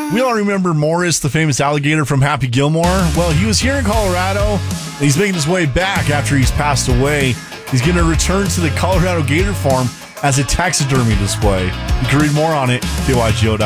We all remember Morris, the famous alligator from Happy Gilmore. Well, he was here in Colorado, and he's making his way back after he's passed away. He's going to return to the Colorado Gator Farm as a taxidermy display. You can read more on it, KYGO.com.